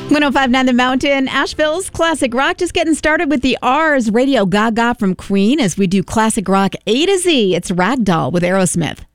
105.9 The Mountain, Asheville's classic rock. Just getting started with the R's Radio Gaga from Queen as we do classic rock A to Z. It's Ragdoll with Aerosmith.